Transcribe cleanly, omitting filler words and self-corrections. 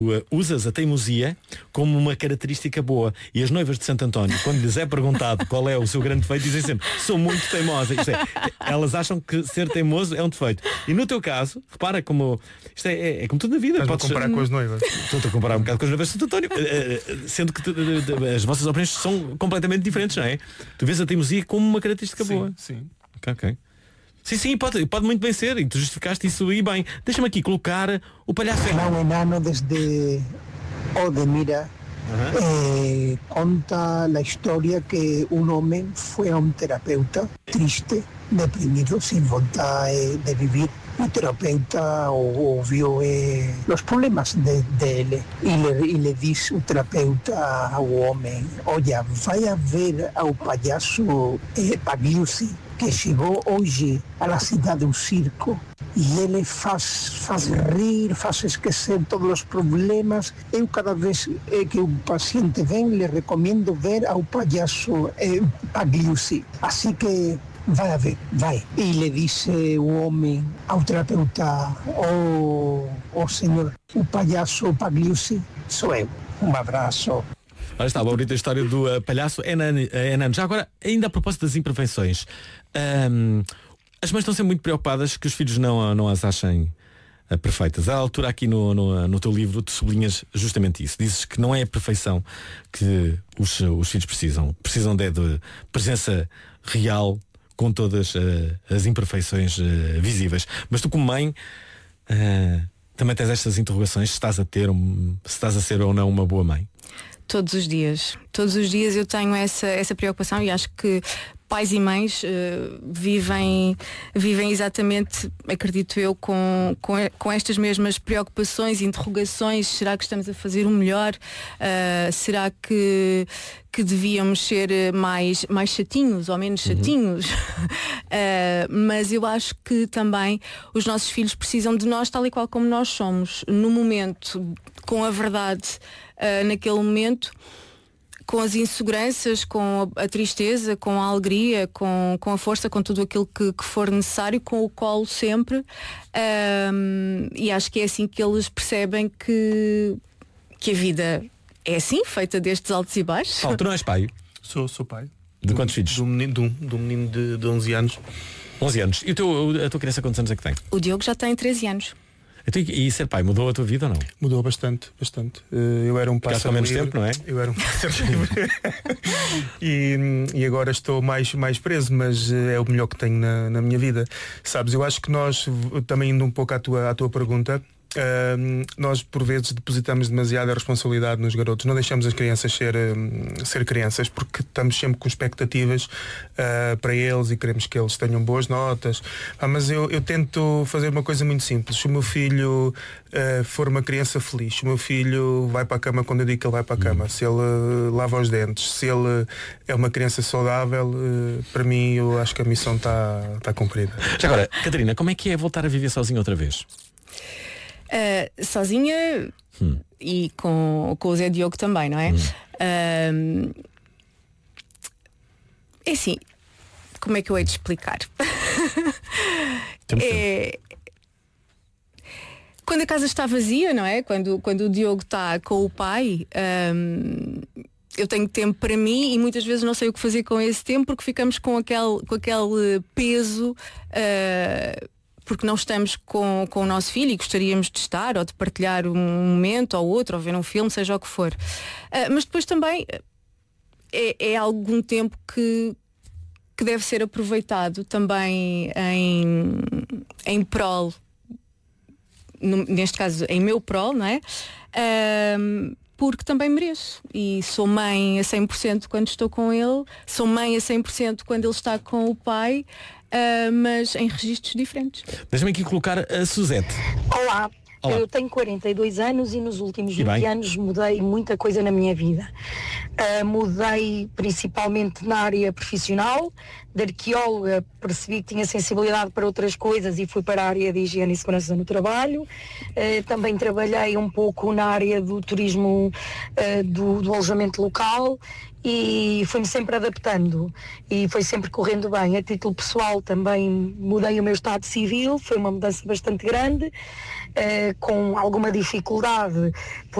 usas a teimosia como uma característica boa. E as noivas de Santo António, quando lhes é perguntado qual é o seu grande defeito, dizem sempre: sou muito teimosa. Isto é, elas acham que ser teimoso é um defeito. E no teu caso, repara como isto é como tudo na vida. Podes comparar com as noivas. Estou-te a comparar um bocado com as noivas de Santo António, sendo que as vossas opiniões são completamente diferentes, não é? Tu vês a teimosia como uma característica boa. Sim. Ok. Sim, pode muito bem ser, e tu justificaste isso aí bem. Deixa-me aqui colocar o palhaço enano desde Odemira. Conta la historia que un hombre fue a un terapeuta triste, deprimido, sin voluntad de vivir. El terapeuta vio los problemas de él y le dice el terapeuta al hombre: oye, vaya a ver al payaso Pagliusi, que chegou hoje à cidade do circo e ele faz rir, faz esquecer todos os problemas. Eu cada vez que um paciente vem, lhe recomendo ver ao palhaço Pagliusi. Assim que vai a ver, vai. E lhe disse o homem ao terapeuta: o senhor, o palhaço Pagliusi sou eu. Um abraço. Olha, está a bonita a história do palhaço enano. Já agora, ainda a propósito das imperfeições, as mães estão sempre muito preocupadas que os filhos não as achem perfeitas. À altura aqui no teu livro tu sublinhas justamente isso. Dizes que não é a perfeição que os filhos precisam de presença real com todas as imperfeições visíveis. Mas tu, como mãe, também tens estas interrogações: se estás a ser ou não uma boa mãe. Todos os dias eu tenho essa preocupação, e acho que pais e mães vivem exatamente, acredito eu, com estas mesmas preocupações, interrogações. Será que estamos a fazer o melhor? Será que devíamos ser mais chatinhos ou menos chatinhos? Mas eu acho que também os nossos filhos precisam de nós tal e qual como nós somos, no momento, com a verdade, naquele momento, com as inseguranças, com a tristeza, com a alegria, com a força, com tudo aquilo que for necessário, com o colo sempre. E acho que é assim que eles percebem que a vida é assim, feita destes altos e baixos. Tu não és pai? Sou pai. De quantos filhos? De um menino de 11 anos. 11 anos. E a tua criança quantos anos é que tem? O Diogo já tem 13 anos. E ser pai mudou a tua vida ou não? Mudou bastante. Eu era um pássaro livre. Tempo, não é? Eu era um pássaro livre. e agora estou mais preso, mas é o melhor que tenho na minha vida. Sabes, eu acho que nós, também indo um pouco à tua pergunta, nós por vezes depositamos demasiada responsabilidade nos garotos. Não deixamos as crianças ser crianças, porque estamos sempre com expectativas para eles e queremos que eles tenham boas notas. Mas eu tento fazer uma coisa muito simples. Se o meu filho for uma criança feliz, se o meu filho vai para a cama quando eu digo que ele vai para a cama, se ele lava os dentes, se ele é uma criança saudável, para mim eu acho que a missão está cumprida. Já agora, Catarina, como é que é voltar a viver sozinha outra vez? Sozinha e com o Zé Diogo também, não é? É assim, como é que eu hei de explicar? Quando a casa está vazia, não é? Quando o Diogo está com o pai, eu tenho tempo para mim e muitas vezes não sei o que fazer com esse tempo, porque ficamos com aquele peso, porque não estamos com o nosso filho e gostaríamos de estar, ou de partilhar um momento ou outro, ou ver um filme, seja o que for. Mas depois também é algum tempo que deve ser aproveitado também em prol, neste caso em meu prol, não é? Porque também mereço. E sou mãe a 100% quando estou com ele, sou mãe a 100% quando ele está com o pai, mas em registros diferentes. Deixa-me aqui colocar a Suzete. Olá. Eu tenho 42 anos e nos últimos 20 anos mudei muita coisa na minha vida. Mudei principalmente na área profissional. De arqueóloga percebi que tinha sensibilidade para outras coisas e fui para a área de higiene e segurança no trabalho. Também trabalhei um pouco na área do turismo, do alojamento local, e fui-me sempre adaptando e foi sempre correndo bem. A título pessoal também mudei o meu estado civil, foi uma mudança bastante grande, com alguma dificuldade,